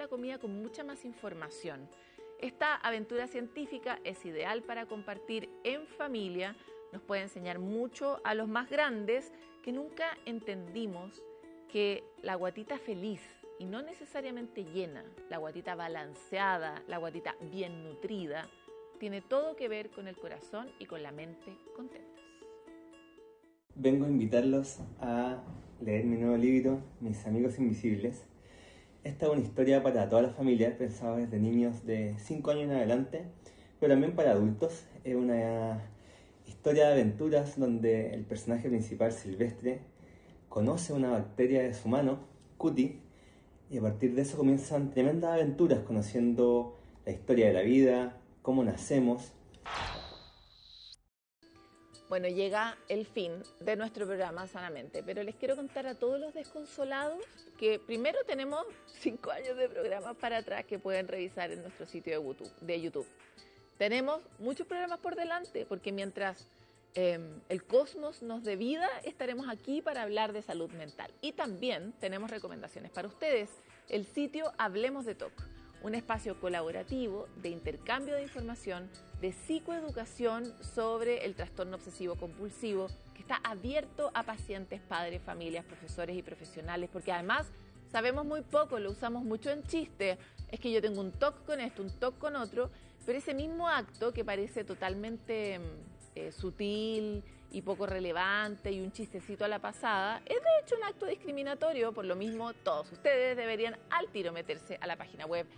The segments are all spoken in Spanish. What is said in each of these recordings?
la comida con mucha más información. Esta aventura científica es ideal para compartir en familia, nos puede enseñar mucho a los más grandes que nunca entendimos que la guatita feliz y no necesariamente llena, la guatita balanceada, la guatita bien nutrida, tiene todo que ver con el corazón y con la mente contentas. Vengo a invitarlos a leer mi nuevo libro, Mis Amigos Invisibles. Esta es una historia para toda la familia, pensada desde niños de 5 años en adelante, pero también para adultos. Es una historia de aventuras donde el personaje principal, Silvestre, conoce una bacteria de su mano, Cuti, y a partir de eso comienzan tremendas aventuras, conociendo la historia de la vida, cómo nacemos. Bueno, llega el fin de nuestro programa Sanamente, pero les quiero contar a todos los desconsolados que primero tenemos 5 años de programa para atrás que pueden revisar en nuestro sitio de YouTube. Tenemos muchos programas por delante, porque mientras el cosmos nos dé vida, estaremos aquí para hablar de salud mental. Y también tenemos recomendaciones para ustedes. El sitio Hablemos de TOC, un espacio colaborativo de intercambio de información, de psicoeducación sobre el trastorno obsesivo compulsivo, que está abierto a pacientes, padres, familias, profesores y profesionales, porque además sabemos muy poco, lo usamos mucho en chiste. Es que yo tengo un TOC con esto, un TOC con otro, pero ese mismo acto que parece totalmente sutil y poco relevante y un chistecito a la pasada, es de hecho un acto discriminatorio. Por lo mismo, todos ustedes deberían al tiro meterse a la página web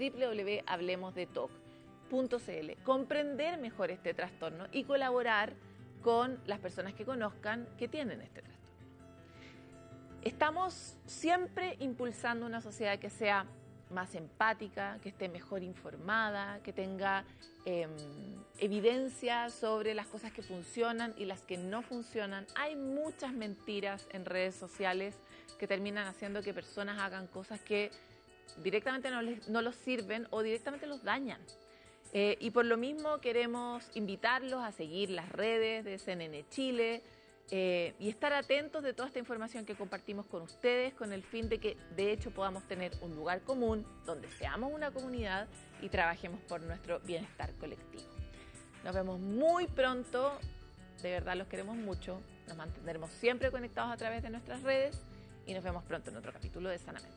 www.hablemosdetoc.cl, comprender mejor este trastorno y colaborar con las personas que conozcan que tienen este trastorno. Estamos siempre impulsando una sociedad que sea más empática, que esté mejor informada, que tenga evidencia sobre las cosas que funcionan y las que no funcionan. Hay muchas mentiras en redes sociales que terminan haciendo que personas hagan cosas que directamente no los sirven o directamente los dañan. Y por lo mismo queremos invitarlos a seguir las redes de CNN Chile, y estar atentos de toda esta información que compartimos con ustedes, con el fin de que de hecho podamos tener un lugar común donde seamos una comunidad y trabajemos por nuestro bienestar colectivo. Nos vemos muy pronto, de verdad los queremos mucho, nos mantendremos siempre conectados a través de nuestras redes y nos vemos pronto en otro capítulo de Sanamente.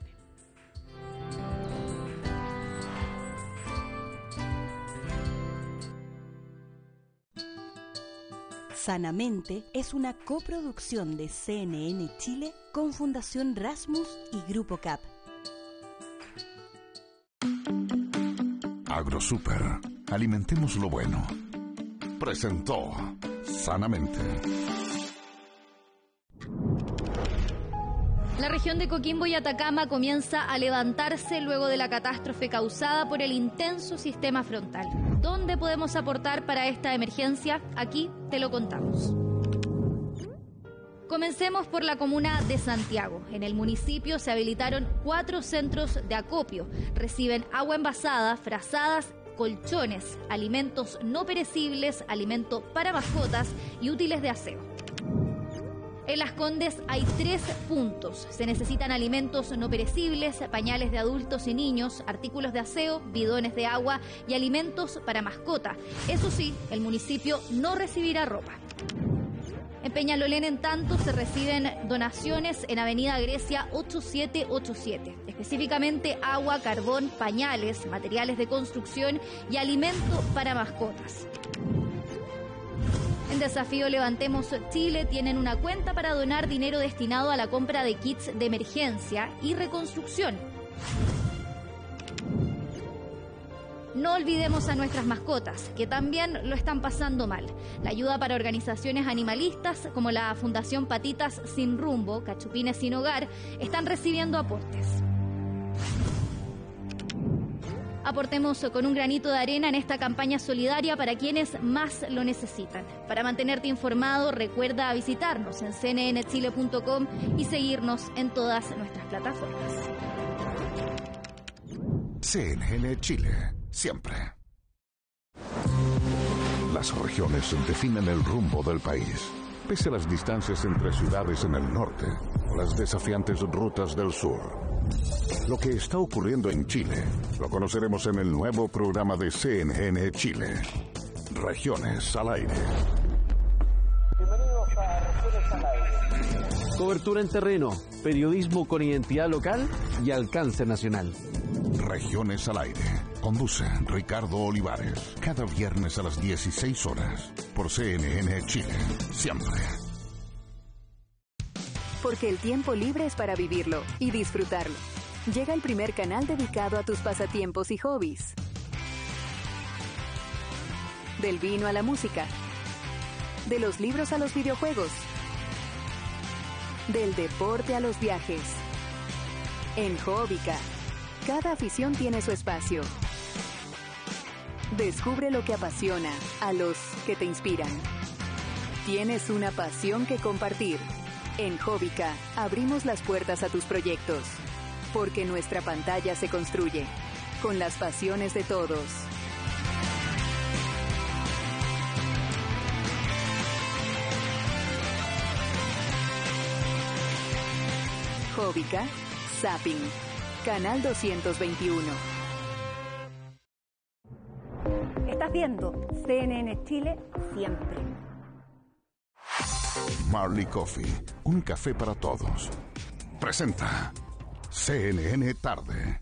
Sanamente es una coproducción de CNN Chile con Fundación Rasmus y Grupo CAP. AgroSuper, alimentemos lo bueno. Presentó Sanamente. La región de Coquimbo y Atacama comienza a levantarse luego de la catástrofe causada por el intenso sistema frontal. ¿Dónde podemos aportar para esta emergencia? Aquí te lo contamos. Comencemos por la comuna de Santiago. En el municipio se habilitaron 4 centros de acopio. Reciben agua envasada, frazadas, colchones, alimentos no perecibles, alimento para mascotas y útiles de aseo. En Las Condes hay 3 puntos. Se necesitan alimentos no perecibles, pañales de adultos y niños, artículos de aseo, bidones de agua y alimentos para mascota. Eso sí, el municipio no recibirá ropa. En Peñalolén, en tanto, se reciben donaciones en Avenida Grecia 8787, específicamente agua, carbón, pañales, materiales de construcción y alimento para mascotas. En Desafío Levantemos Chile tienen una cuenta para donar dinero destinado a la compra de kits de emergencia y reconstrucción. No olvidemos a nuestras mascotas, que también lo están pasando mal. La ayuda para organizaciones animalistas como la Fundación Patitas Sin Rumbo, Cachupines Sin Hogar, están recibiendo aportes. Aportemos con un granito de arena en esta campaña solidaria para quienes más lo necesitan. Para mantenerte informado, recuerda visitarnos en cnnchile.com y seguirnos en todas nuestras plataformas. CNN Chile, siempre. Las regiones definen el rumbo del país. Pese a las distancias entre ciudades en el norte o las desafiantes rutas del sur, Lo que está ocurriendo en Chile lo conoceremos en el nuevo programa de CNN Chile, Regiones al Aire. Bienvenidos a Regiones al Aire. Cobertura en terreno, periodismo con identidad local y alcance nacional. Regiones al Aire. Conduce Ricardo Olivares. Cada viernes a las 16 horas por CNN Chile. Siempre. Porque el tiempo libre es para vivirlo y disfrutarlo. Llega el primer canal dedicado a tus pasatiempos y hobbies. Del vino a la música. De los libros a los videojuegos. Del deporte a los viajes. En Hobbica, cada afición tiene su espacio. Descubre lo que apasiona a los que te inspiran. Tienes una pasión que compartir. En Hobbica abrimos las puertas a tus proyectos, porque nuestra pantalla se construye con las pasiones de todos. Hobbica, Zapping, Canal 221. Estás viendo CNN Chile siempre. Marley Coffee, un café para todos. Presenta CNN Tarde.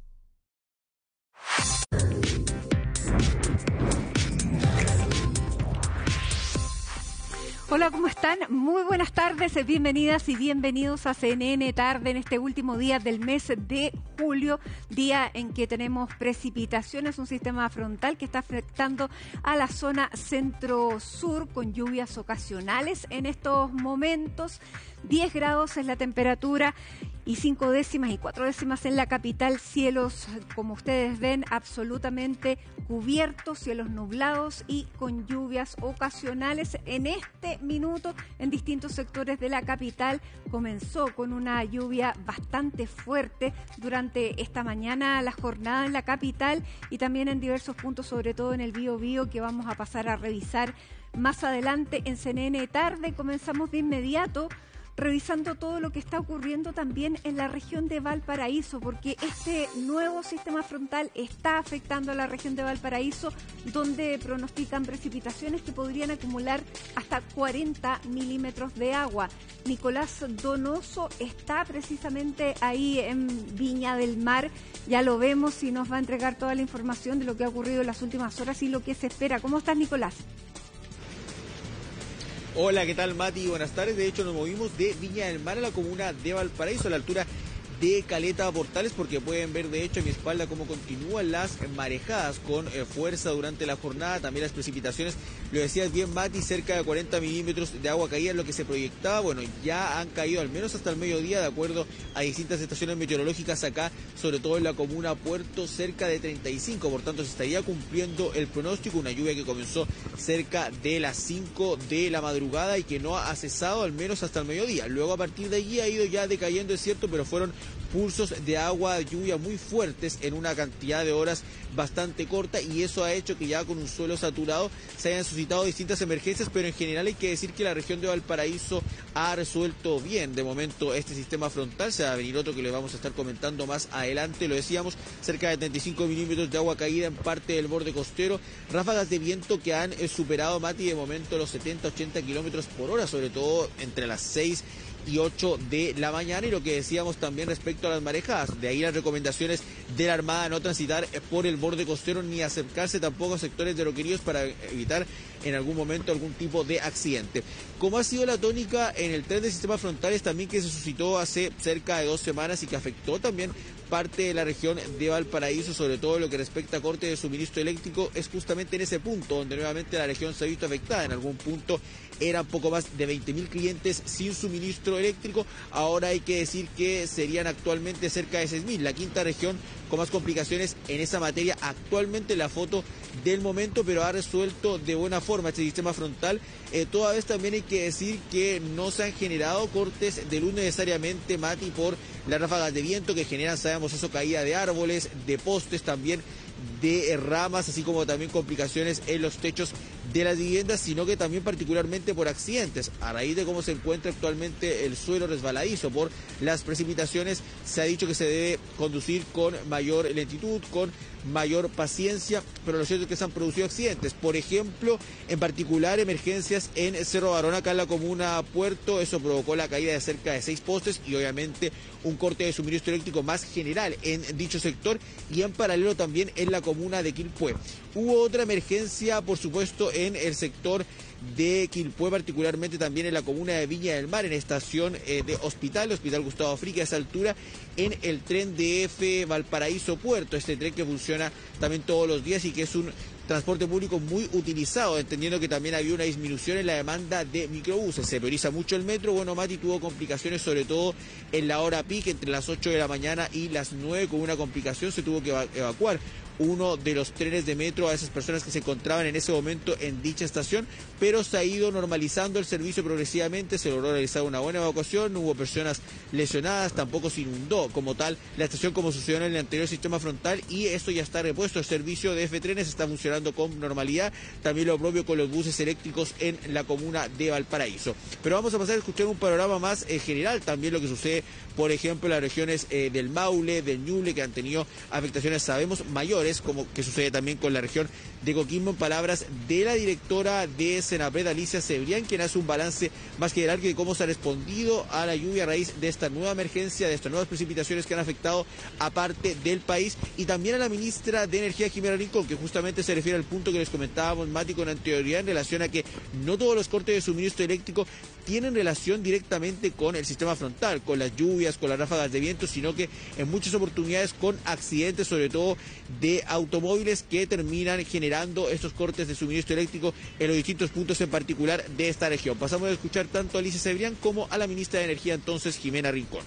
Hola, ¿cómo están? Muy buenas tardes, bienvenidas y bienvenidos a CNN Tarde en este último día del mes de julio, día en que tenemos precipitaciones, un sistema frontal que está afectando a la zona centro-sur con lluvias ocasionales en estos momentos. 10 grados es la temperatura y 5 décimas y 4 décimas en la capital. Cielos, como ustedes ven, absolutamente cubiertos, cielos nublados y con lluvias ocasionales. En este minuto, en distintos sectores de la capital, comenzó con una lluvia bastante fuerte durante esta mañana la jornada en la capital y también en diversos puntos, sobre todo en el Biobío, que vamos a pasar a revisar más adelante en CNN Tarde. Comenzamos de inmediato revisando todo lo que está ocurriendo también en la región de Valparaíso, porque este nuevo sistema frontal está afectando a la región de Valparaíso, donde pronostican precipitaciones que podrían acumular hasta 40 milímetros de agua. Nicolás Donoso está precisamente ahí en Viña del Mar, ya lo vemos y nos va a entregar toda la información de lo que ha ocurrido en las últimas horas y lo que se espera. ¿Cómo estás, Nicolás? Hola, ¿qué tal, Mati? Buenas tardes. De hecho, nos movimos de Viña del Mar a la comuna de Valparaíso, a la altura de Caleta Portales, porque pueden ver de hecho a mi espalda cómo continúan las marejadas con fuerza durante la jornada, también las precipitaciones, lo decías bien, Mati, cerca de 40 milímetros de agua caída, lo que se proyectaba, bueno, ya han caído al menos hasta el mediodía, de acuerdo a distintas estaciones meteorológicas acá, sobre todo en la comuna Puerto, cerca de 35, por tanto se estaría cumpliendo el pronóstico, una lluvia que comenzó cerca de las 5 de la madrugada y que no ha cesado al menos hasta el mediodía, luego a partir de allí ha ido ya decayendo, es cierto, pero fueron pulsos de agua, lluvia muy fuertes en una cantidad de horas bastante corta y eso ha hecho que ya con un suelo saturado se hayan suscitado distintas emergencias, pero en general hay que decir que la región de Valparaíso ha resuelto bien de momento este sistema frontal. Se va a venir otro que les vamos a estar comentando más adelante, lo decíamos, cerca de 35 milímetros de agua caída en parte del borde costero, ráfagas de viento que han superado, Mati, de momento los 70-80 kilómetros por hora, sobre todo entre las 6 y 8 de la mañana, y lo que decíamos también respecto a las marejadas, de ahí las recomendaciones de la Armada no transitar por el borde costero ni acercarse tampoco a sectores de Loqueríos para evitar en algún momento algún tipo de accidente. Como ha sido la tónica en el tren de sistemas frontales también que se suscitó hace cerca de 2 semanas y que afectó también parte de la región de Valparaíso, sobre todo lo que respecta a corte de suministro eléctrico, es justamente en ese punto donde nuevamente la región se ha visto afectada. En algún punto eran poco más de 20.000 clientes sin suministro eléctrico, ahora hay que decir que serían actualmente cerca de 6.000, la quinta región con más complicaciones en esa materia actualmente, la foto del momento, pero ha resuelto de buena forma este sistema frontal. Toda vez también hay que decir que no se han generado cortes de luz necesariamente, Mati, por las ráfagas de viento que generan, sabemos eso, caída de árboles, de postes también, de ramas, así como también complicaciones en los techos de las viviendas, sino que también particularmente por accidentes. A raíz de cómo se encuentra actualmente el suelo resbaladizo por las precipitaciones, se ha dicho que se debe conducir con mayor lentitud, con mayor paciencia, pero lo cierto es que se han producido accidentes. Por ejemplo, en particular emergencias en Cerro Barón, acá en la comuna Puerto. Eso provocó la caída de cerca de 6 postes y obviamente un corte de suministro eléctrico más general en dicho sector, y en paralelo también en la comuna de Quilpué. Hubo otra emergencia, por supuesto, en el sector de Quilpué, particularmente también en la comuna de Viña del Mar, en estación de Hospital Gustavo Frick, a esa altura, en el tren DF Valparaíso Puerto, este tren que funciona también todos los días y que es un transporte público muy utilizado, entendiendo que también había una disminución en la demanda de microbuses. Se prioriza mucho el metro. Bueno, Mati, tuvo complicaciones sobre todo en la hora pic, entre las 8 de la mañana y las 9, con una complicación. Se tuvo que evacuar uno de los trenes de metro a esas personas que se encontraban en ese momento en dicha estación, pero se ha ido normalizando el servicio progresivamente, se logró realizar una buena evacuación, no hubo personas lesionadas, tampoco se inundó como tal la estación como sucedió en el anterior sistema frontal, y esto ya está repuesto. El servicio de F-Trenes está funcionando con normalidad, también lo propio con los buses eléctricos en la comuna de Valparaíso. Pero vamos a pasar a escuchar un panorama más general, también lo que sucede, por ejemplo, en las regiones del Maule, del Ñuble, que han tenido afectaciones, sabemos, mayores, como que sucede también con la región de Coquimbo, en palabras de la directora de Senapred, Alicia Cebrián, quien hace un balance más general de cómo se ha respondido a la lluvia a raíz de esta nueva emergencia, de estas nuevas precipitaciones que han afectado a parte del país, y también a la ministra de Energía, Jimena Rincón, que justamente se refiere al punto que les comentábamos, Mati, con anterioridad, en relación a que no todos los cortes de suministro eléctrico tienen relación directamente con el sistema frontal, con las lluvias, con las ráfagas de viento, sino que en muchas oportunidades con accidentes, sobre todo de automóviles, que terminan generando estos cortes de suministro eléctrico en los distintos puntos, en particular de esta región. Pasamos a escuchar tanto a Alicia Cebrián como a la ministra de Energía, entonces, Jimena Rincón.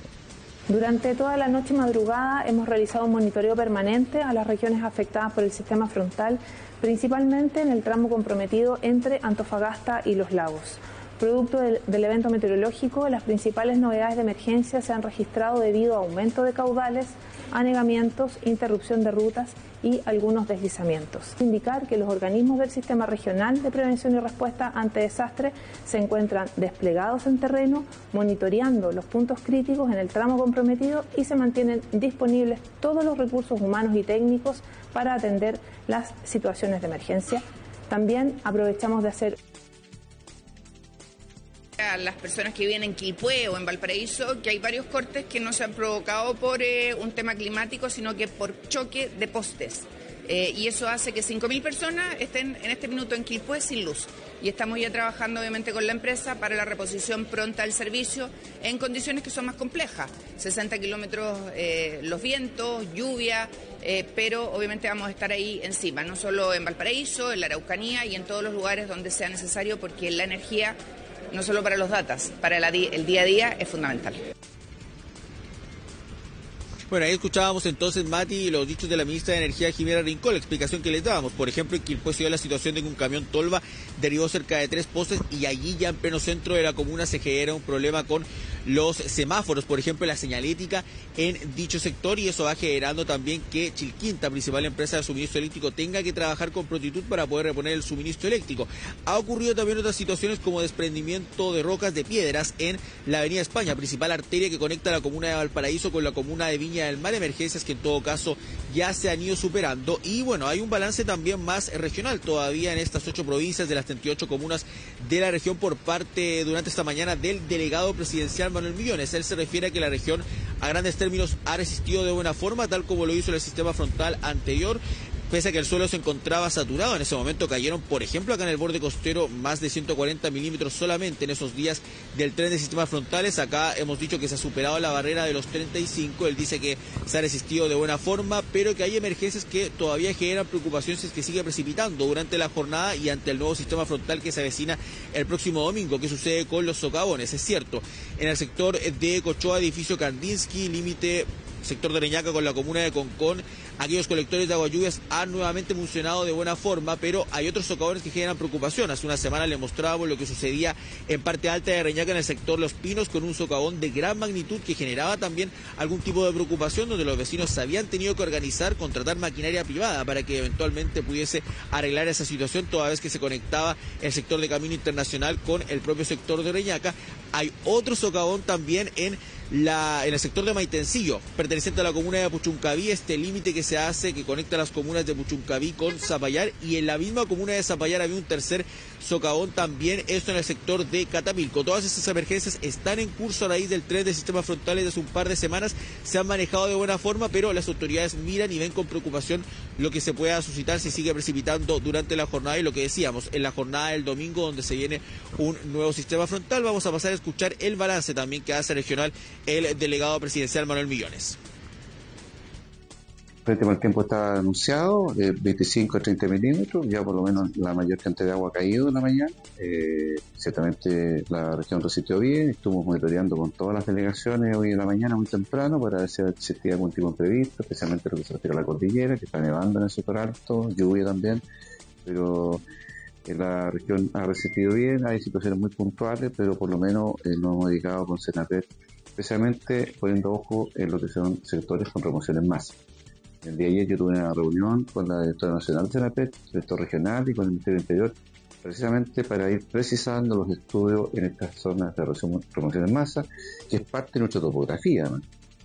Durante toda la noche y madrugada hemos realizado un monitoreo permanente a las regiones afectadas por el sistema frontal, principalmente en el tramo comprometido entre Antofagasta y Los Lagos. Producto del evento meteorológico, las principales novedades de emergencia se han registrado debido a aumento de caudales, anegamientos, interrupción de rutas y algunos deslizamientos. Indicar que los organismos del Sistema Regional de Prevención y Respuesta ante Desastres se encuentran desplegados en terreno, monitoreando los puntos críticos en el tramo comprometido, y se mantienen disponibles todos los recursos humanos y técnicos para atender las situaciones de emergencia. También aprovechamos de hacer a las personas que viven en Quilpué o en Valparaíso, que hay varios cortes que no se han provocado por un tema climático, sino que por choque de postes. Y eso hace que 5.000 personas estén en este minuto en Quilpué sin luz. Y estamos ya trabajando obviamente con la empresa para la reposición pronta del servicio en condiciones que son más complejas. 60 kilómetros los vientos, lluvia, pero obviamente vamos a estar ahí encima, no solo en Valparaíso, en la Araucanía y en todos los lugares donde sea necesario, porque la energía, no solo para los datas, para el día a día es fundamental. Bueno, ahí escuchábamos entonces, Mati, los dichos de la ministra de Energía, Jimena Rincón, la explicación que les dábamos. Por ejemplo, en Quilpué se dio la situación de que un camión tolva derribó cerca de 3 postes, y allí ya en pleno centro de la comuna se genera un problema con los semáforos, por ejemplo, la señalética en dicho sector, y eso va generando también que Chilquinta, principal empresa de suministro eléctrico, tenga que trabajar con prontitud para poder reponer el suministro eléctrico. Ha ocurrido también otras situaciones como desprendimiento de rocas, de piedras en la avenida España, principal arteria que conecta la comuna de Valparaíso con la comuna de Viña del Mar, emergencias que en todo caso ya se han ido superando. Y bueno, hay un balance también más regional todavía en estas 8 provincias de las 38 comunas de la región por parte durante esta mañana del delegado presidencial Manuel Millones. Él se refiere a que la región a grandes términos ha resistido de buena forma, tal como lo hizo el sistema frontal anterior. Pese a que el suelo se encontraba saturado, en ese momento cayeron, por ejemplo, acá en el borde costero, más de 140 milímetros solamente en esos días del tren de sistemas frontales. Acá hemos dicho que se ha superado la barrera de los 35. Él dice que se ha resistido de buena forma, pero que hay emergencias que todavía generan preocupaciones, que sigue precipitando durante la jornada y ante el nuevo sistema frontal que se avecina el próximo domingo. ¿Qué sucede con los socavones? Es cierto, en el sector de Cochoa, edificio Kandinsky, límite sector de Reñaca con la comuna de Concón, aquellos colectores de agua lluvias han nuevamente funcionado de buena forma, pero hay otros socavones que generan preocupación. Hace una semana le mostrábamos lo que sucedía en parte alta de Reñaca, en el sector Los Pinos, con un socavón de gran magnitud que generaba también algún tipo de preocupación, donde los vecinos se habían tenido que organizar, contratar maquinaria privada para que eventualmente pudiese arreglar esa situación, toda vez que se conectaba el sector de Camino Internacional con el propio sector de Reñaca. Hay otro socavón también en el sector de Maitencillo, perteneciente a la comuna de Puchuncaví, este límite que se hace, que conecta las comunas de Puchuncaví con Zapallar, y en la misma comuna de Zapallar había un tercer socavón también, esto en el sector de Catapilco. Todas estas emergencias están en curso a raíz del tren de sistemas frontales de hace un par de semanas, se han manejado de buena forma, pero las autoridades miran y ven con preocupación lo que se pueda suscitar si sigue precipitando durante la jornada, y lo que decíamos, en la jornada del domingo, donde se viene un nuevo sistema frontal. Vamos a pasar a escuchar el balance también que hace regional el delegado presidencial Manuel Millones. Frente al tiempo está anunciado, 25 a 30 milímetros, ya por lo menos la mayor cantidad de agua ha caído en la mañana. Ciertamente la región resistió bien, estuvimos monitoreando con todas las delegaciones hoy en la mañana muy temprano para ver si existía algún tipo de imprevisto, especialmente lo que se refiere a la cordillera, que está nevando en el sector alto, lluvia también, pero la región ha resistido bien. Hay situaciones muy puntuales, pero por lo menos nos hemos dedicado con Senapred, especialmente poniendo ojo en lo que son sectores con remoción en masa. El día de ayer yo tuve una reunión con la directora nacional de Senapred, sector regional y con el Ministerio del Interior, precisamente para ir precisando los estudios en estas zonas de remoción en masa, que es parte de nuestra topografía, ¿no?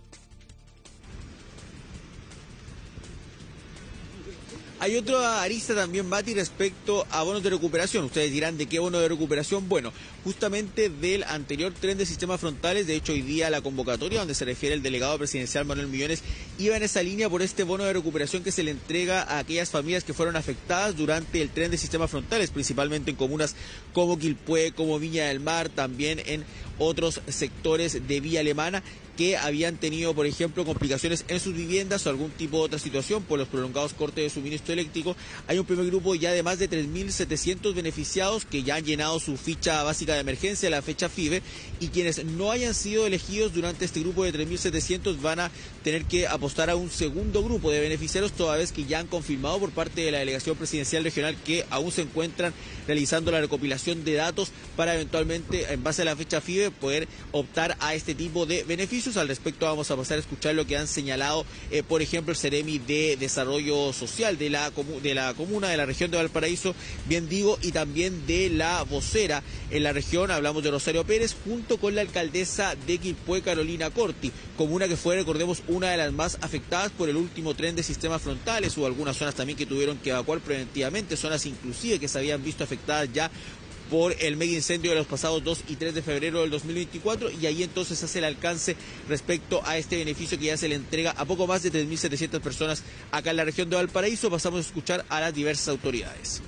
Hay otra arista también, Mati, respecto a bonos de recuperación. Ustedes dirán, ¿de qué bono de recuperación? Bueno, justamente del anterior tren de sistemas frontales. De hecho, hoy día la convocatoria, donde se refiere el delegado presidencial Manuel Millones, iba en esa línea por este bono de recuperación que se le entrega a aquellas familias que fueron afectadas durante el tren de sistemas frontales, principalmente en comunas como Quilpué, como Viña del Mar, también en otros sectores de Villa Alemana, que habían tenido, por ejemplo, complicaciones en sus viviendas o algún tipo de otra situación por los prolongados cortes de suministro eléctrico. Hay un primer grupo ya de más de 3.700 beneficiados que ya han llenado su ficha básica de emergencia, la fecha FIBE, y quienes no hayan sido elegidos durante este grupo de 3.700 van a tener que apostar a un segundo grupo de beneficiarios, toda vez que ya han confirmado por parte de la Delegación Presidencial Regional que aún se encuentran realizando la recopilación de datos para eventualmente, en base a la fecha FIBE, poder optar a este tipo de beneficios. Al respecto vamos a pasar a escuchar lo que han señalado, por ejemplo, el Ceremi de Desarrollo Social de la comuna, de la región de Valparaíso, bien digo, y también de la vocera en la región. Hablamos de Rosario Pérez, junto con la alcaldesa de Quilpué, Carolina Corti, comuna que fue, recordemos, una de las más afectadas por el último tren de sistemas frontales. Hubo algunas zonas también que tuvieron que evacuar preventivamente, zonas inclusive que se habían visto afectadas ya por el mega incendio de los pasados 2 y 3 de febrero del 2024, y ahí entonces hace el alcance respecto a este beneficio que ya se le entrega a poco más de 3.700 personas acá en la región de Valparaíso. Pasamos a escuchar a las diversas autoridades.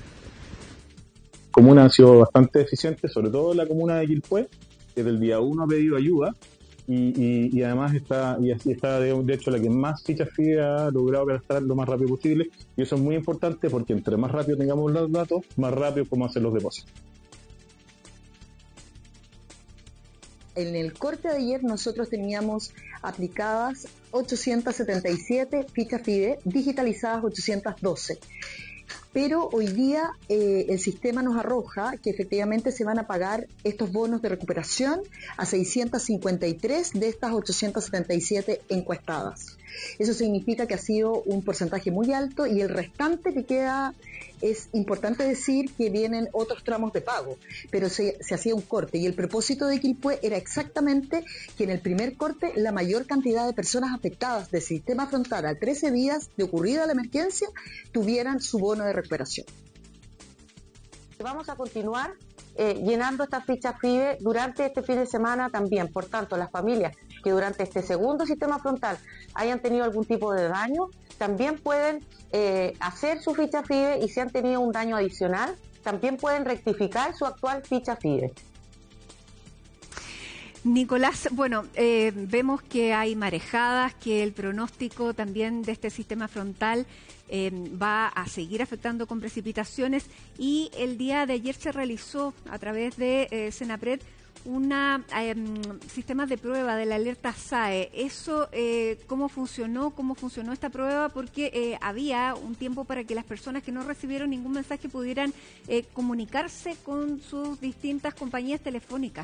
La comuna ha sido bastante eficiente, sobre todo la comuna de Quilpué, que desde el día 1 ha pedido ayuda y además está de hecho la que más fichas FIBE ha logrado gastar lo más rápido posible, y eso es muy importante porque entre más rápido tengamos los datos, más rápido podemos hacer los depósitos. En el corte de ayer nosotros teníamos aplicadas 877 fichas FIBE, digitalizadas 812. Pero hoy día el sistema nos arroja que efectivamente se van a pagar estos bonos de recuperación a 653 de estas 877 encuestadas. Eso significa que ha sido un porcentaje muy alto, y el restante que queda, es importante decir que vienen otros tramos de pago, pero se hacía un corte, y el propósito de Quilpué era exactamente que en el primer corte la mayor cantidad de personas afectadas del sistema frontal a 13 días de ocurrida la emergencia tuvieran su bono de recuperación. Vamos a continuar llenando estas fichas FIBE durante este fin de semana también. Por tanto, las familias que durante este segundo sistema frontal hayan tenido algún tipo de daño, también pueden hacer su ficha FIBE, y si han tenido un daño adicional, también pueden rectificar su actual ficha FIBE. Nicolás, bueno, vemos que hay marejadas, que el pronóstico también de este sistema frontal va a seguir afectando con precipitaciones, y el día de ayer se realizó a través de Senapred sistema de prueba de la alerta SAE. Eso, ¿cómo funcionó esta prueba? Porque había un tiempo para que las personas que no recibieron ningún mensaje pudieran comunicarse con sus distintas compañías telefónicas.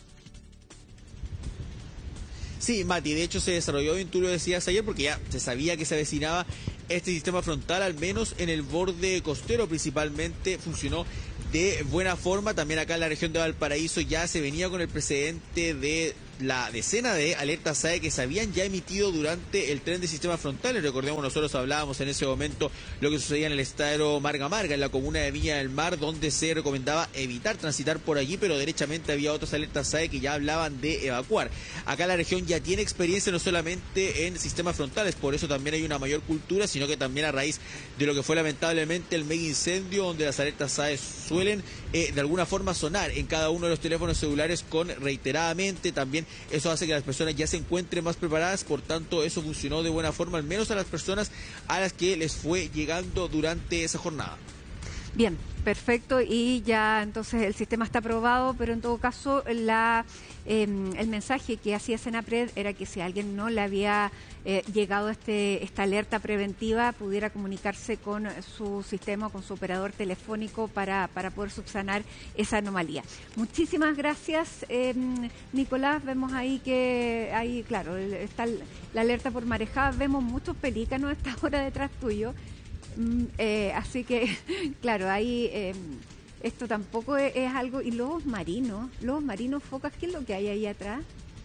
Sí, Mati, de hecho se desarrolló, bien tú lo decías ayer, porque ya se sabía que se avecinaba este sistema frontal, al menos en el borde costero principalmente, funcionó de buena forma. También acá en la región de Valparaíso ya se venía con el precedente de la decena de alertas SAE que se habían ya emitido durante el tren de sistema frontal. Recordemos, nosotros hablábamos en ese momento lo que sucedía en el estadero Marga Marga, en la comuna de Viña del Mar, donde se recomendaba evitar transitar por allí, pero derechamente había otras alertas SAE que ya hablaban de evacuar. Acá la región ya tiene experiencia no solamente en sistemas frontales, por eso también hay una mayor cultura, sino que también a raíz de lo que fue lamentablemente el mega incendio, donde las alertas SAE suelen de alguna forma sonar en cada uno de los teléfonos celulares con reiteradamente. También eso hace que las personas ya se encuentren más preparadas, por tanto eso funcionó de buena forma, al menos a las personas a las que les fue llegando durante esa jornada. Bien, perfecto, y ya entonces el sistema está aprobado, pero en todo caso el mensaje que hacía Senapred era que si a alguien no le había llegado esta alerta preventiva, pudiera comunicarse con su sistema, con su operador telefónico para poder subsanar esa anomalía. Muchísimas gracias, Nicolás. Vemos ahí que ahí, claro, está la alerta por marejada. Vemos muchos pelícanos a esta hora detrás tuyo. Así que, claro, ahí esto tampoco es algo. Y lobos marinos, focas, ¿qué es lo que hay ahí atrás?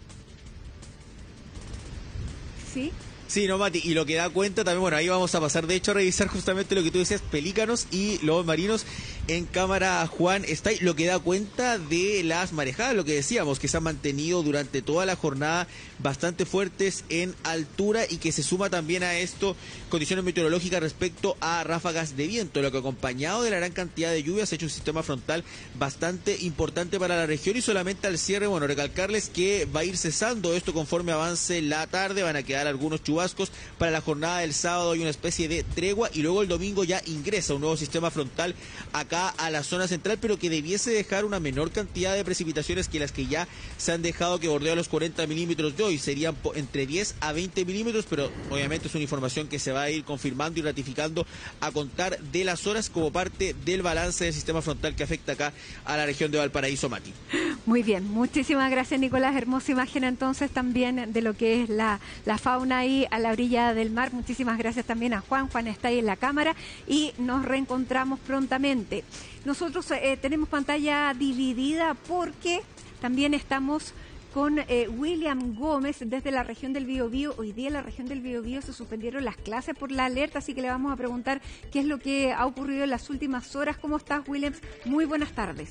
¿Sí? Sí, no, Mati, y lo que da cuenta también, bueno, ahí vamos a pasar de hecho a revisar justamente lo que tú decías, pelícanos y lobos marinos en cámara. Juan, está ahí lo que da cuenta de las marejadas, lo que decíamos, que se han mantenido durante toda la jornada bastante fuertes en altura, y que se suma también a esto condiciones meteorológicas respecto a ráfagas de viento, lo que acompañado de la gran cantidad de lluvias ha hecho un sistema frontal bastante importante para la región. Y solamente al cierre, bueno, recalcarles que va a ir cesando esto conforme avance la tarde, van a quedar algunos chubascos. Para la jornada del sábado hay una especie de tregua, y luego el domingo ya ingresa un nuevo sistema frontal acá a la zona central, pero que debiese dejar una menor cantidad de precipitaciones que las que ya se han dejado, que bordea los 40 milímetros de hoy. Serían entre 10 a 20 milímetros, pero obviamente es una información que se va a ir confirmando y ratificando a contar de las horas como parte del balance del sistema frontal que afecta acá a la región de Valparaíso, Mati. Muy bien, muchísimas gracias, Nicolás. Hermosa imagen entonces también de lo que es la fauna ahí a la orilla del mar. Muchísimas gracias también a Juan. Juan está ahí en la cámara y nos reencontramos prontamente. Nosotros tenemos pantalla dividida porque también estamos con William Gómez desde la región del Biobío. Hoy día en la región del Biobío se suspendieron las clases por la alerta, así que le vamos a preguntar qué es lo que ha ocurrido en las últimas horas. ¿Cómo estás, William? Muy buenas tardes.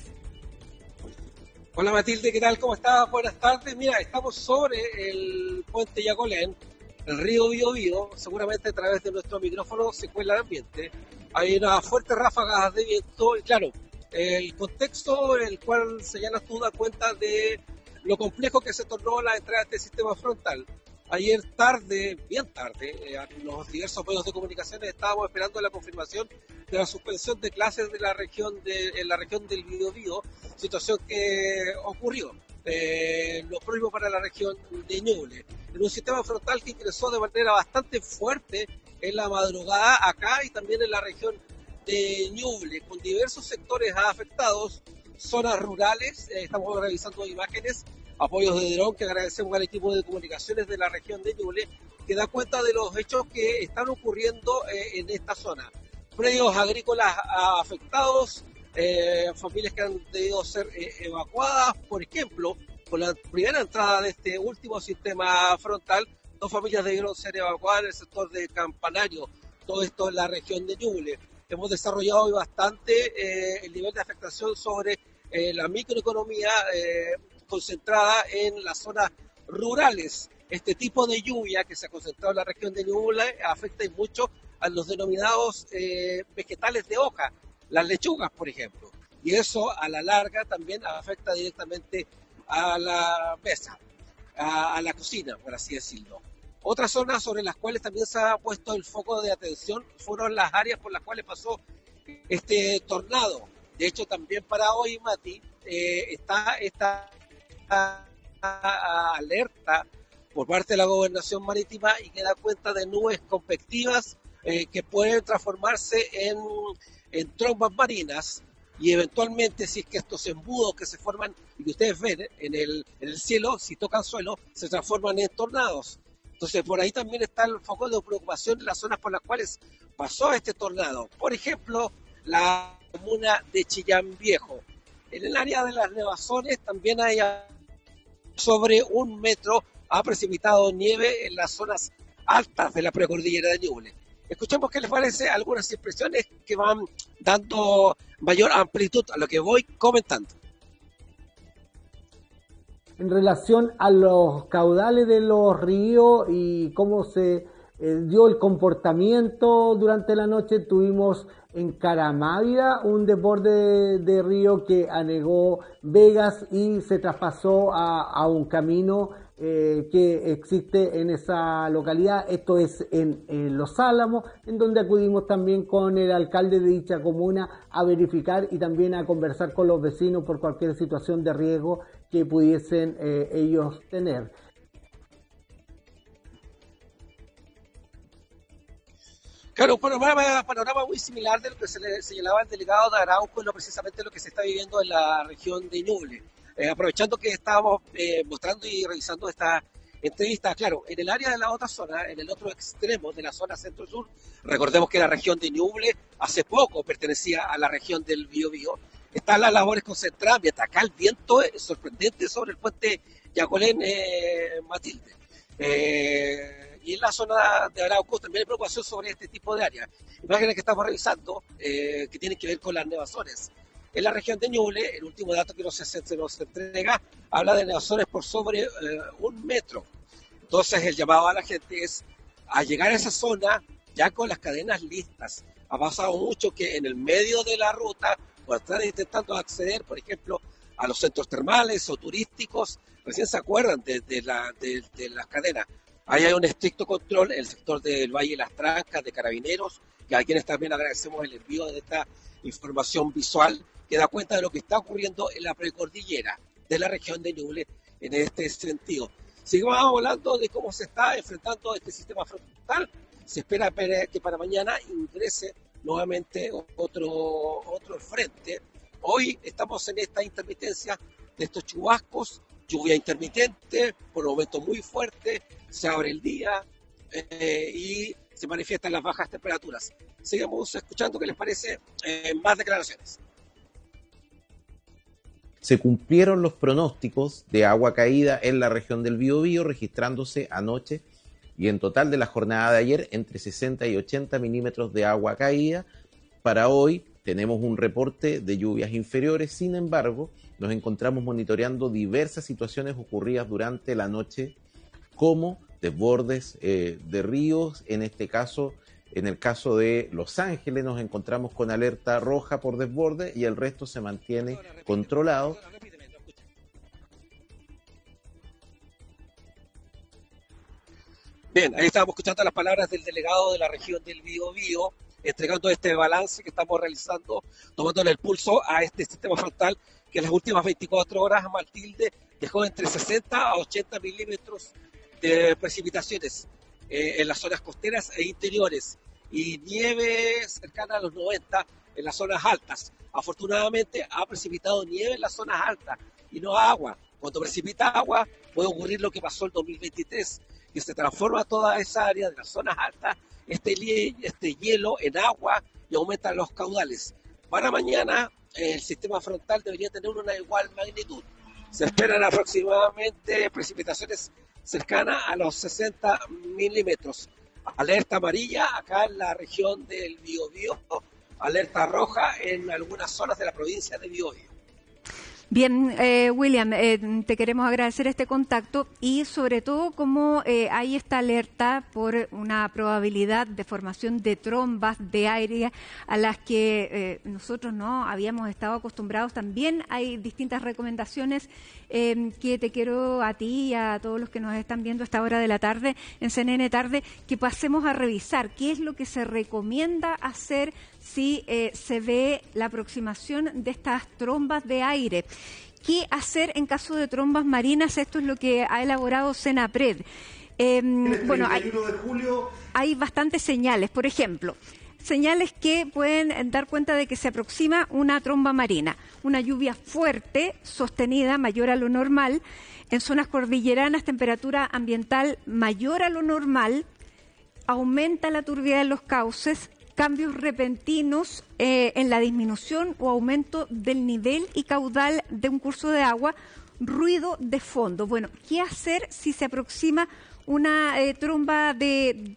Hola Matilde, ¿qué tal? ¿Cómo estás? Buenas tardes. Mira, estamos sobre el puente Yacolén, el río Biobío. Seguramente a través de nuestro micrófono se cuela el ambiente. Hay unas fuertes ráfagas de viento y claro, el contexto en el cual señalas tú da cuenta de lo complejo que se tornó la entrada de este sistema frontal. Ayer tarde, bien tarde, los diversos medios de comunicación estábamos esperando la confirmación de la suspensión de clases de en la región del Biobío, situación que ocurrió. Lo próximo para la región de Ñuble, en un sistema frontal que ingresó de manera bastante fuerte en la madrugada acá y también en la región de Ñuble, con diversos sectores afectados, zonas rurales. Estamos revisando imágenes, apoyos de dron que agradecemos al equipo de comunicaciones de la región de Ñuble, que da cuenta de los hechos que están ocurriendo en esta zona. Predios agrícolas afectados, familias que han debido ser evacuadas. Por ejemplo, con la primera entrada de este último sistema frontal, 2 familias debieron ser evacuadas en el sector de Campanario, todo esto en la región de Ñuble. Hemos desarrollado hoy bastante el nivel de afectación sobre la microeconomía concentrada en las zonas rurales. Este tipo de lluvia que se ha concentrado en la región de Ñuble afecta mucho a los denominados vegetales de hoja, las lechugas, por ejemplo. Y eso a la larga también afecta directamente a la mesa, a la cocina, por así decirlo. Otras zonas sobre las cuales también se ha puesto el foco de atención fueron las áreas por las cuales pasó este tornado. De hecho, también para hoy, Mati, está esta alerta por parte de la Gobernación Marítima y que da cuenta de nubes convectivas que pueden transformarse en trombas marinas, y eventualmente, si es que estos embudos que se forman y que ustedes ven en el cielo, si tocan suelo, se transforman en tornados. Entonces, por ahí también está el foco de preocupación en las zonas por las cuales pasó este tornado. Por ejemplo, la comuna de Chillán Viejo. En el área de las nevazones también hay sobre 1 metro, ha precipitado nieve en las zonas altas de la precordillera de Ñuble. Escuchemos qué les parece algunas impresiones que van dando mayor amplitud a lo que voy comentando. En relación a los caudales de los ríos y cómo se dio el comportamiento durante la noche, tuvimos en Caramávida un desborde de río que anegó Vegas y se traspasó a un camino que existe en esa localidad. Esto es en Los Álamos, en donde acudimos también con el alcalde de dicha comuna a verificar y también a conversar con los vecinos por cualquier situación de riesgo que pudiesen ellos tener. Claro, un panorama muy similar de lo que se le señalaba el delegado de Arauco, no precisamente lo que se está viviendo en la región de Ñuble. Aprovechando que estábamos mostrando y revisando esta entrevista, claro, en el área de la otra zona, en el otro extremo de la zona centro-sur, recordemos que la región de Ñuble hace poco pertenecía a la región del Biobío, están las labores concentradas, mientras acá el viento es sorprendente sobre el puente Yacolén, Matilde. Y en la zona de Arauco también hay preocupación sobre este tipo de áreas. Imágenes que estamos revisando que tienen que ver con las nevazones. En la región de Ñuble, el último dato que nos entrega habla de nevazones por sobre 1 metro. Entonces el llamado a la gente es a llegar a esa zona ya con las cadenas listas. Ha pasado mucho que en el medio de la ruta, por estar intentando acceder, por ejemplo, a los centros termales o turísticos, recién se acuerdan de las cadenas. Ahí hay un estricto control en el sector del Valle de las Trancas, de Carabineros, que a quienes también agradecemos el envío de esta información visual que da cuenta de lo que está ocurriendo en la precordillera de la región de Ñuble en este sentido. Seguimos hablando de cómo se está enfrentando este sistema frontal. Se espera que para mañana ingrese nuevamente otro frente. Hoy estamos en esta intermitencia de estos chubascos, lluvia intermitente, por momentos muy fuerte, se abre el día y se manifiestan las bajas temperaturas. Sigamos escuchando qué les parece más declaraciones. Se cumplieron los pronósticos de agua caída en la región del Biobío, registrándose anoche y en total de la jornada de ayer entre 60 y 80 milímetros de agua caída. Para hoy tenemos un reporte de lluvias inferiores, sin embargo, nos encontramos monitoreando diversas situaciones ocurridas durante la noche, como desbordes de ríos. En este caso, en el caso de Los Ángeles, nos encontramos con alerta roja por desborde y el resto se mantiene controlado. Bien, ahí estábamos escuchando las palabras del delegado de la región del Biobío, entregando este balance que estamos realizando, tomándole el pulso a este sistema frontal que en las últimas 24 horas, Matilde, dejó entre 60 a 80 milímetros de precipitaciones en las zonas costeras e interiores y nieve cercana a los 90 en las zonas altas. Afortunadamente ha precipitado nieve en las zonas altas y no agua. Cuando precipita agua puede ocurrir lo que pasó en 2023, que se transforma toda esa área de las zonas altas, este hielo en agua y aumentan los caudales. Para mañana el sistema frontal debería tener una igual magnitud. Se esperan aproximadamente precipitaciones cercanas a los 60 milímetros. Alerta amarilla acá en la región del Biobío, alerta roja en algunas zonas de la provincia de Biobío. Bien, William, te queremos agradecer este contacto y sobre todo cómo hay esta alerta por una probabilidad de formación de trombas de aire a las que nosotros no habíamos estado acostumbrados. También hay distintas recomendaciones que te quiero a ti y a todos los que nos están viendo a esta hora de la tarde en CNN Tarde, que pasemos a revisar qué es lo que se recomienda hacer si se ve la aproximación de estas trombas de aire. ¿qué hacer en caso de trombas marinas? Esto es lo que ha elaborado Senapred. Bueno, hay bastantes señales. Por ejemplo, señales que pueden dar cuenta de que se aproxima una tromba marina. Una lluvia fuerte, sostenida, mayor a lo normal. En zonas cordilleranas, temperatura ambiental mayor a lo normal. Aumenta la turbidez en los cauces. Cambios repentinos en la disminución o aumento del nivel y caudal de un curso de agua. Ruido de fondo. Bueno, ¿qué hacer si se aproxima una tromba de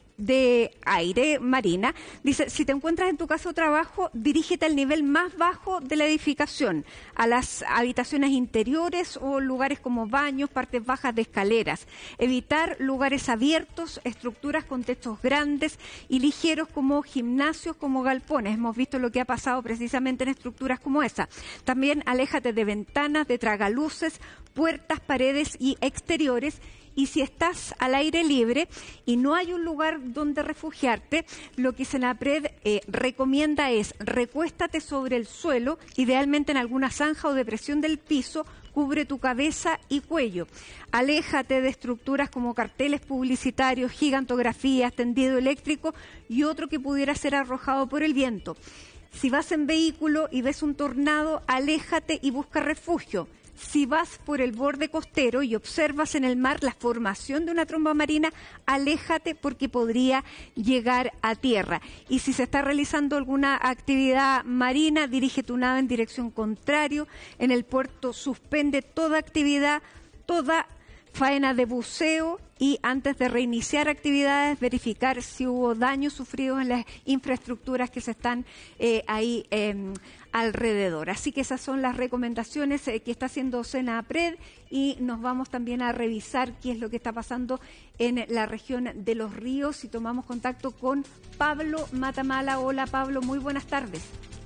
aire marina? Dice, si te encuentras en tu casa o trabajo, dirígete al nivel más bajo de la edificación, a las habitaciones interiores o lugares como baños, partes bajas de escaleras. Evitar lugares abiertos, estructuras con techos grandes y ligeros como gimnasios, como galpones. Hemos visto lo que ha pasado precisamente en estructuras como esa. También aléjate de ventanas, de tragaluces, puertas, paredes y exteriores. Y si estás al aire libre y no hay un lugar donde refugiarte, lo que Senapred recomienda es recuéstate sobre el suelo, idealmente en alguna zanja o depresión del piso, cubre tu cabeza y cuello. Aléjate de estructuras como carteles publicitarios, gigantografías, tendido eléctrico y otro que pudiera ser arrojado por el viento. Si vas en vehículo y ves un tornado, aléjate y busca refugio. Si vas por el borde costero y observas en el mar la formación de una tromba marina, aléjate porque podría llegar a tierra. Y si se está realizando alguna actividad marina, dirige tu nave en dirección contraria. En el puerto suspende toda actividad, toda faena de buceo y antes de reiniciar actividades, verificar si hubo daños sufridos en las infraestructuras que se están ahí alrededor. Así que esas son las recomendaciones que está haciendo Senapred y nos vamos también a revisar qué es lo que está pasando en la región de Los Ríos y tomamos contacto con Pablo Matamala. Hola Pablo, muy buenas tardes.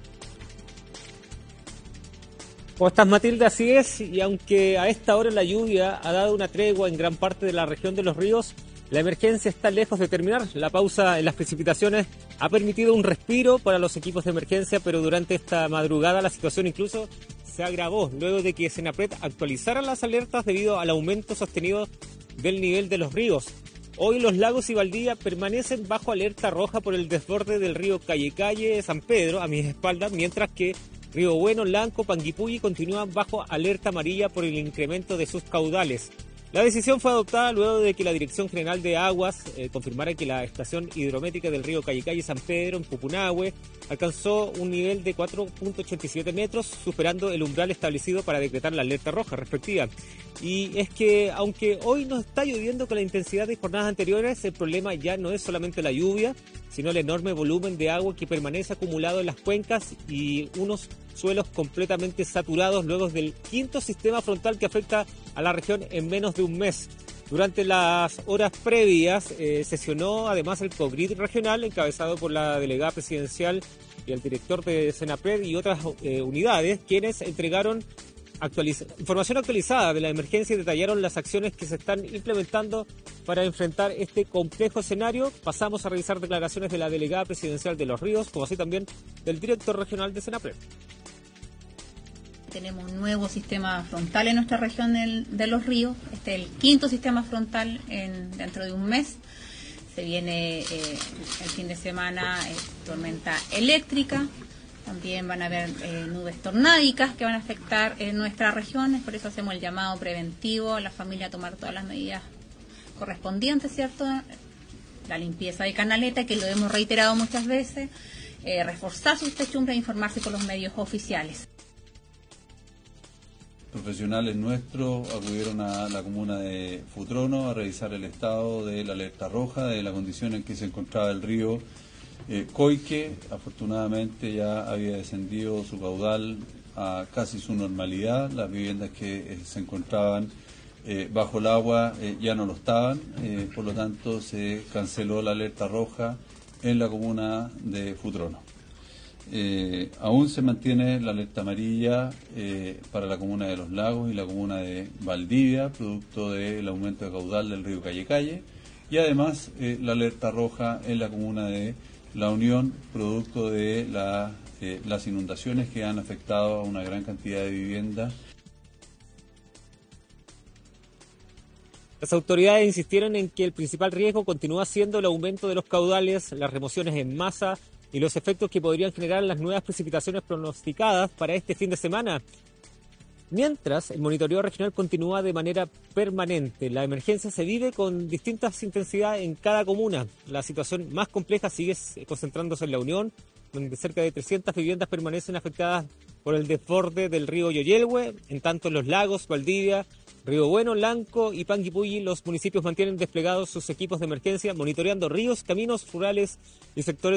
¿Cómo estás, Matilde? Así es, y aunque a esta hora la lluvia ha dado una tregua en gran parte de la región de Los Ríos, la emergencia está lejos de terminar. La pausa en las precipitaciones ha permitido un respiro para los equipos de emergencia, pero durante esta madrugada la situación incluso se agravó luego de que Senapred actualizara las alertas debido al aumento sostenido del nivel de los ríos. Hoy los lagos y Valdivia permanecen bajo alerta roja por el desborde del río Calle San Pedro a mis espaldas, mientras que Río Bueno, Lanco, Panguipulli continúan bajo alerta amarilla por el incremento de sus caudales. La decisión fue adoptada luego de que la Dirección General de Aguas confirmara que la estación hidrométrica del río Calle San Pedro en Pupunahue alcanzó un nivel de 4.87 metros, superando el umbral establecido para decretar la alerta roja respectiva. Y es que, aunque hoy no está lloviendo con la intensidad de jornadas anteriores, el problema ya no es solamente la lluvia, sino el enorme volumen de agua que permanece acumulado en las cuencas y unos suelos completamente saturados luego del quinto sistema frontal que afecta a la región en menos de un mes. Durante las horas previas sesionó además el COGRID regional encabezado por la delegada presidencial y el director de Senapred y otras unidades, quienes entregaron información actualizada de la emergencia y detallaron las acciones que se están implementando para enfrentar este complejo escenario. Pasamos a revisar declaraciones de la delegada presidencial de Los Ríos, como así también del director regional de Senapred. Tenemos un nuevo sistema frontal en nuestra región de Los Ríos. Este es el quinto sistema frontal dentro de un mes. Se viene el fin de semana tormenta eléctrica. También van a haber nubes tornádicas que van a afectar nuestras regiones. Por eso hacemos el llamado preventivo a la familia a tomar todas las medidas correspondientes, ¿cierto? La limpieza de canaleta, que lo hemos reiterado muchas veces. Reforzar sus techumbres e informarse con los medios oficiales. Profesionales nuestros acudieron a la comuna de Futrono a revisar el estado de la alerta roja, de la condición en que se encontraba el río Coique. Afortunadamente ya había descendido su caudal a casi su normalidad. Las viviendas que se encontraban bajo el agua ya no lo estaban, por lo tanto se canceló la alerta roja en la comuna de Futrono. Aún se mantiene la alerta amarilla para la comuna de Los Lagos y la comuna de Valdivia, producto del aumento de caudal del río Calle, y además la alerta roja en la comuna de La Unión, producto de las inundaciones que han afectado a una gran cantidad de viviendas. Las autoridades insistieron en que el principal riesgo continúa siendo el aumento de los caudales, las remociones en masa y los efectos que podrían generar las nuevas precipitaciones pronosticadas para este fin de semana. Mientras, el monitoreo regional continúa de manera permanente. La emergencia se vive con distintas intensidades en cada comuna. La situación más compleja sigue concentrándose en La Unión, donde cerca de 300 viviendas permanecen afectadas por el desborde del río Yoyelhue. En tanto, en Los Lagos, Valdivia, Río Bueno, Lanco y Panguipulli, los municipios mantienen desplegados sus equipos de emergencia, monitoreando ríos, caminos rurales y sectores